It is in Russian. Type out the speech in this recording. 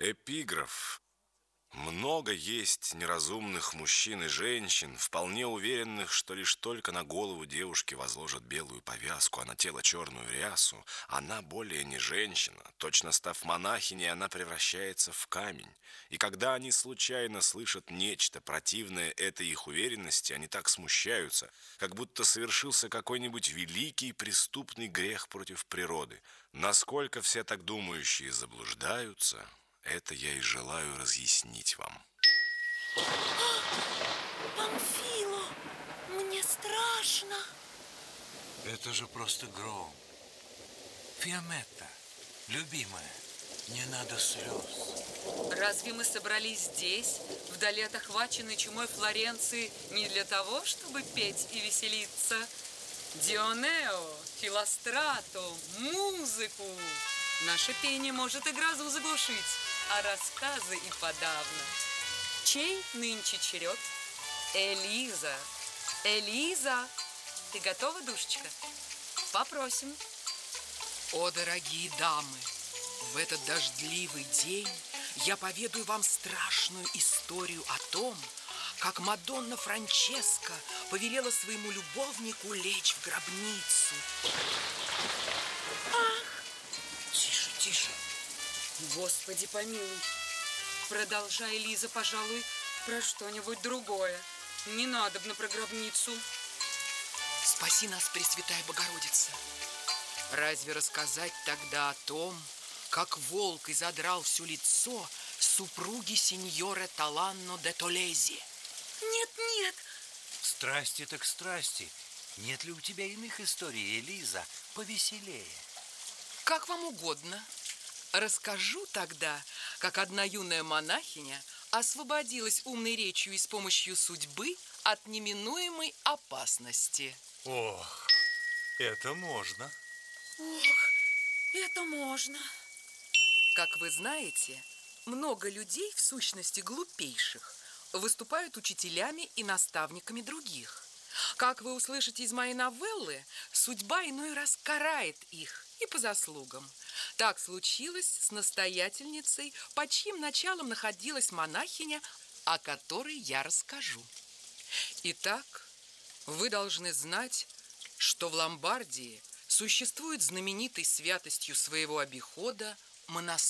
Эпиграф. Много есть неразумных мужчин и женщин, вполне уверенных, что лишь только на голову девушки возложат белую повязку, а на тело черную рясу, она более не женщина. Точно став монахиней, она превращается в камень. И когда они случайно слышат нечто противное этой их уверенности, они так смущаются, как будто совершился какой-нибудь великий преступный грех против природы. Насколько все так думающие заблуждаются, это я и желаю разъяснить вам. Памфило, мне страшно. Это же просто гром. Фиаметта, любимая, не надо слез. Разве мы собрались здесь, вдали от охваченной чумой Флоренции, не для того, чтобы петь и веселиться? Дионео, Филострато, музыку! Наше пение может и грозу заглушить, а рассказы и подавно. Чей нынче черед? Элиза. Элиза, ты готова, душечка? Попросим. О, дорогие дамы, в этот дождливый день я поведаю вам страшную историю о том, как Мадонна Франческа повелела своему любовнику лечь в гробницу. Тише, тише. Господи помилуй. Продолжай, Лиза, пожалуй, про что-нибудь другое. Не надобно про гробницу. Спаси нас, Пресвятая Богородица. Разве рассказать тогда о том, как волк изодрал все лицо супруги сеньора Таланно де Толези? Нет, нет. Страсти так страсти. Нет ли у тебя иных историй, Элиза, повеселее? Как вам угодно. Расскажу тогда, как одна юная монахиня освободилась умной речью и с помощью судьбы от неминуемой опасности. Ох, это можно. Ох, это можно. Как вы знаете, много людей, в сущности глупейших, выступают учителями и наставниками других. Как вы услышите из моей новеллы, судьба иной раз карает их и по заслугам. Так случилось с настоятельницей, под чьим началом находилась монахиня, о которой я расскажу. Итак, вы должны знать, что в Ломбардии существует знаменитый святостью своего обихода монастырь.